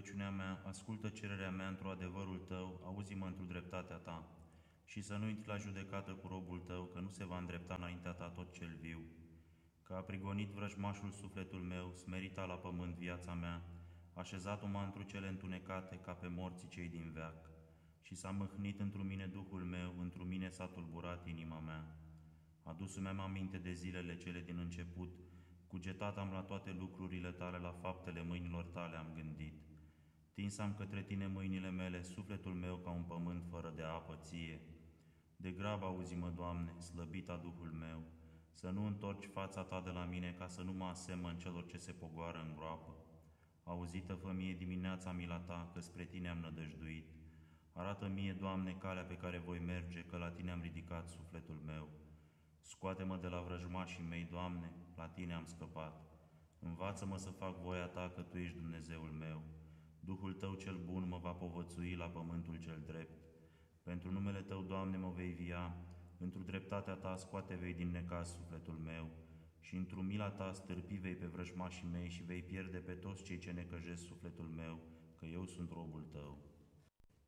rugăciunea mea, ascultă cererea mea într-o adevărul Tău, auzi-mă într-o dreptatea Ta. Și să nu intri la judecată cu robul Tău, că nu se va îndrepta înaintea Ta tot cel viu. Că a prigonit vrăjmașul sufletul meu, smerita la pământ viața mea, așezat-o m-a într cele întunecate, ca pe morții cei din veac. Și s-a mâhnit într mine Duhul meu, într mine s-a tulburat inima mea. Adus-mi aminte de zilele cele din început, cugetat am la toate lucrurile Tale, la faptele mâinilor Tale am gândit. Tins am către Tine mâinile mele, sufletul meu ca un pământ fără de apă Ție. De grab auzi-mă, Doamne, slăbita Duhul meu, să nu întorci fața Ta de la mine, ca să nu mă asemăn celor ce se pogoară în groapă. Auzită fă mie dimineața mila Ta, că spre Tine am nădăjduit. Arată mie, Doamne, calea pe care voi merge, că la Tine am ridicat sufletul meu. Scoate-mă de la vrăjmașii mei, Doamne, la Tine am scăpat. Învață-mă să fac voia Ta, că Tu ești Dumnezeul meu. Duhul Tău cel bun mă va povățui la pământul cel drept. Pentru numele Tău, Doamne, mă vei via, într-o dreptatea Ta scoate vei din necaz sufletul meu, și într-o mila Ta stârpi vei pe vrăjmașii mei și vei pierde pe toți cei ce necăjesc sufletul meu, că eu sunt robul Tău.